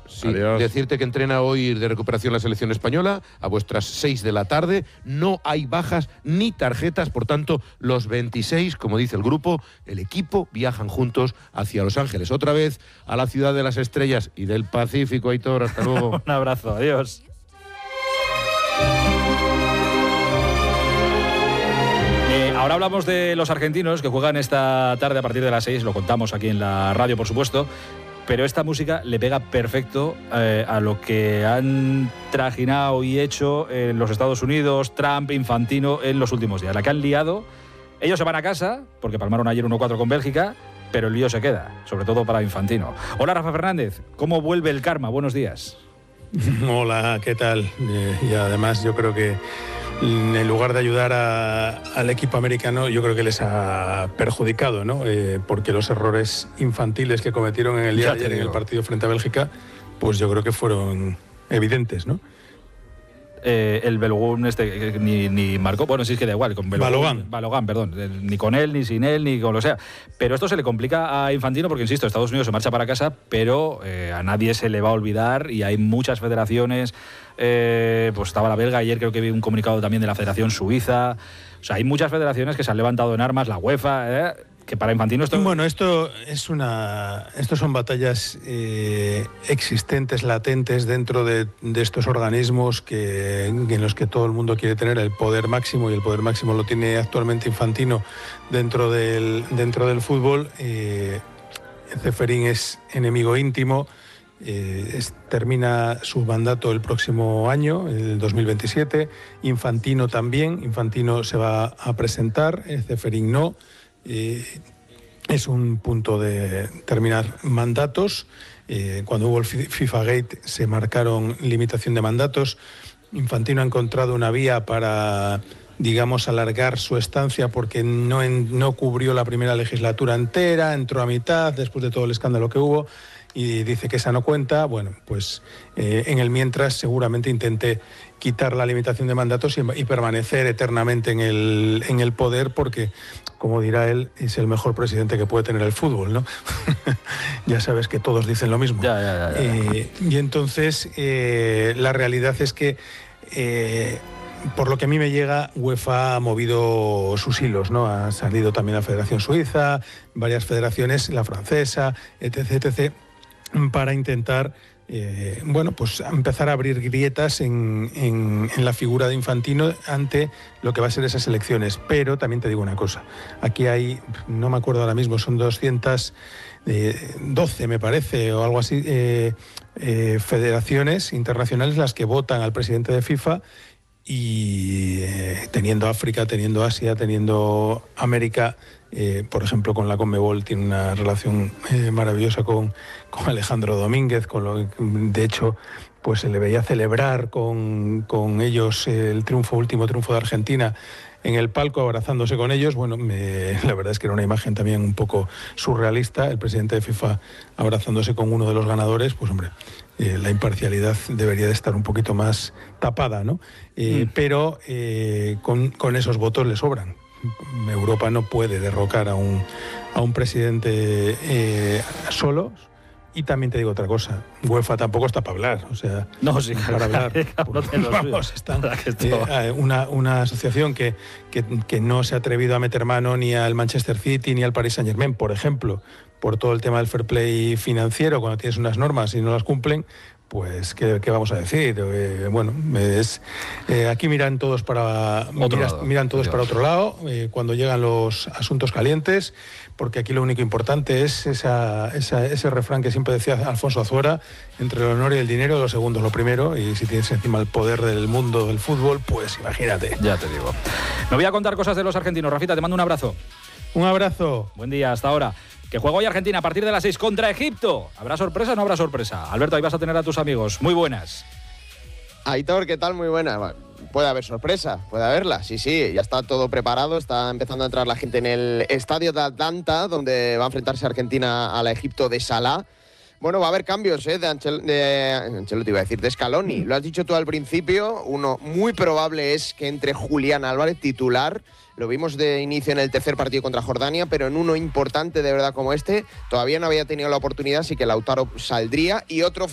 Sí, Adiós. decirte que entrena hoy de recuperación la selección española a vuestras 6 de la tarde. No hay bajas ni tarjetas, por tanto, los 26, como dice el grupo, el equipo, viajan juntos hacia Los Ángeles. Otra vez a la ciudad de las estrellas y del Pacífico, Aitor. Hasta luego. Un abrazo, adiós. Ahora hablamos de los argentinos que juegan esta tarde a partir de las 6, lo contamos aquí en la radio, por supuesto, pero esta música le pega perfecto a lo que han trajinado y hecho en los Estados Unidos, Trump, Infantino en los últimos días. La que han liado, ellos se van a casa, porque palmaron ayer 1-4 con Bélgica, pero el lío se queda, sobre todo para Infantino. Hola, Rafa Fernández, ¿cómo vuelve el karma? Buenos días. Hola, ¿qué tal? Y además yo creo que en lugar de ayudar al equipo americano, yo creo que les ha perjudicado, ¿no? Porque los errores infantiles que cometieron en el día de ayer en el partido frente a Bélgica, pues yo creo que fueron evidentes, ¿no? El Belogún ni marcó, bueno, sí es que da igual, con Balogan, perdón, ni con él, ni sin él, ni con lo sea. Pero esto se le complica a Infantino porque, insisto, Estados Unidos se marcha para casa, pero a nadie se le va a olvidar y hay muchas federaciones, pues estaba la belga, ayer creo que vi un comunicado también de la Federación Suiza, o sea, hay muchas federaciones que se han levantado en armas, la UEFA, que para Infantino esto... Bueno, estos son batallas existentes, latentes dentro de estos organismos en los que todo el mundo quiere tener el poder máximo, y el poder máximo lo tiene actualmente Infantino dentro del fútbol. Ceferín es enemigo íntimo, termina su mandato el próximo año, el 2027, Infantino también, Infantino se va a presentar, Ceferín no. Es un punto de terminar mandatos. Cuando hubo el FIFA Gate se marcaron limitación de mandatos. Infantino ha encontrado una vía para, digamos, alargar su estancia porque no cubrió la primera legislatura entera, entró a mitad después de todo el escándalo que hubo y dice que esa no cuenta. Bueno, pues en el mientras seguramente intente quitar la limitación de mandatos y permanecer eternamente en el poder porque, como dirá él, es el mejor presidente que puede tener el fútbol, ¿no? Ya sabes que todos dicen lo mismo. Ya. Y entonces la realidad es que por lo que a mí me llega, UEFA ha movido sus hilos, ¿no? Ha salido también la Federación Suiza, varias federaciones, la francesa, etc., para intentar pues empezar a abrir grietas en la figura de Infantino ante lo que va a ser esas elecciones. Pero también te digo una cosa, aquí hay, no me acuerdo ahora mismo, son 212 me parece, o algo así, federaciones internacionales las que votan al presidente de FIFA. Y teniendo África, teniendo Asia, teniendo América, por ejemplo con la Conmebol tiene una relación maravillosa con Alejandro Domínguez, de hecho pues se le veía celebrar con ellos el último triunfo de Argentina en el palco, abrazándose con ellos. Bueno, la verdad es que era una imagen también un poco surrealista, el presidente de FIFA abrazándose con uno de los ganadores. Pues hombre, la imparcialidad debería de estar un poquito más tapada, ¿no? Pero con esos votos le sobran. Europa no puede derrocar a un presidente solo. Y también te digo otra cosa, UEFA tampoco está para hablar, o sea, no, sí, para hablar. Una asociación que no se ha atrevido a meter mano ni al Manchester City ni al Paris Saint-Germain, por ejemplo, por todo el tema del fair play financiero. Cuando tienes unas normas y no las cumplen, pues ¿qué vamos a decir? Aquí miran todos para otro lado cuando llegan los asuntos calientes, porque aquí lo único importante es ese refrán que siempre decía Alfonso Azuara: entre el honor y el dinero, lo segundo es lo primero, y si tienes encima el poder del mundo del fútbol, pues imagínate. Ya te digo. Me voy a contar cosas de los argentinos. Rafita, te mando un abrazo. Un abrazo. Buen día, hasta ahora. Que juega hoy Argentina a partir de las 6 contra Egipto. ¿Habrá sorpresa o no habrá sorpresa? Alberto, ahí vas a tener a tus amigos. Muy buenas. Aitor, ¿qué tal? Muy buenas. Puede haber sorpresa, puede haberla. Sí, ya está todo preparado. Está empezando a entrar la gente en el estadio de Atlanta, donde va a enfrentarse Argentina a la Egipto de Salah. Bueno, va a haber cambios de Ancelotti, iba a decir, de Scaloni. Lo has dicho tú al principio. Uno muy probable es que entre Julián Álvarez, titular. Lo vimos de inicio en el tercer partido contra Jordania, pero en uno importante de verdad como este, todavía no había tenido la oportunidad, así que Lautaro saldría. Y otro